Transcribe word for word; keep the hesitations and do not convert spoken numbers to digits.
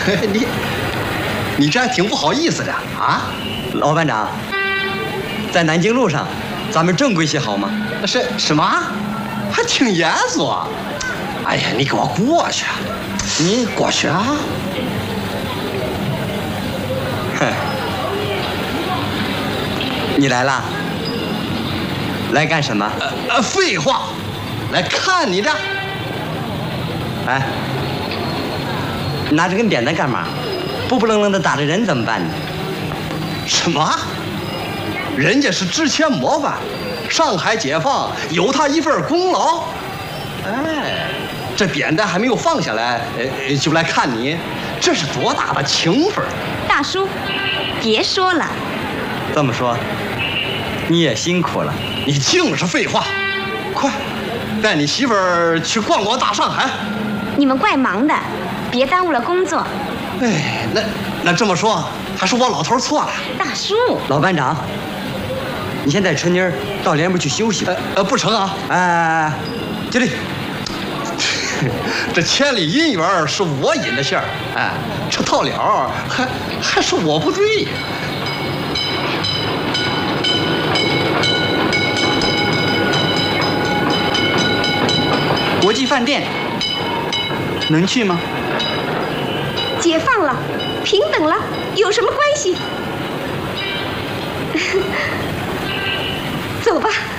你你这还挺不好意思的啊， 老班长，在南京路上，咱们正规些好吗？ 是什么？还挺严肃啊！哎呀，你给我过去，你过去啊！ 哼，你来啦？来干什么？ 呃呃，废话，来看你的。 哎，拿这根扁担干嘛？不不愣愣的打着人怎么办呢？ 什么？人家是之前模范，上海解放有他一份功劳。哎，这扁担还没有放下来，呃，就来看你，这是多大的情分！ 大叔，别说了。 这么说，你也辛苦了。 你净是废话，快，带你媳妇儿去逛逛大上海。 你们怪忙的，别耽误了工作。 哎，那那这么说，还是我老头错了。 大叔， 老班长，你先带春妮儿到连部去休息吧。 呃呃，不成啊！ 哎，经理， 这千里姻缘是我引的线儿，哎，这到了还还是我不对呀。 国际饭店能去吗？ 解放了，平等了，有什么关系？走吧。